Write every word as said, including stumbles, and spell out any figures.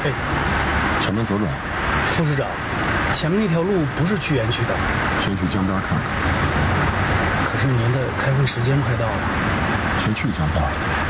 哎， 前面左转。 副市长，前面那条路不是去园区的。 先去江边看看。 可是您的开会时间快到了。 先去江边。